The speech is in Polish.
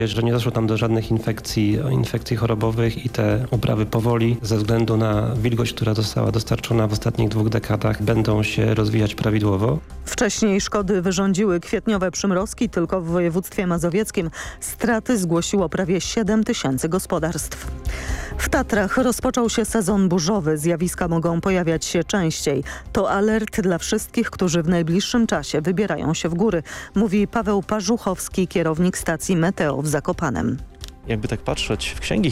Że nie doszło tam do żadnych infekcji chorobowych i te uprawy powoli, ze względu na wilgoć, która została dostarczona w ostatnich 2 dekadach, będą się rozwijać prawidłowo. Wcześniej szkody wyrządziły kwietniowe przymrozki. Tylko w województwie mazowieckim straty zgłosiło prawie 7 000 gospodarstw. W Tatrach rozpoczął się sezon burzowy. Zjawiska mogą pojawiać się częściej. To alert dla wszystkich, którzy w najbliższym czasie wybierają się w góry, mówi Paweł Parzuchowski, kierownik stacji Meteo w Zakopanem. Jakby tak patrzeć w księgi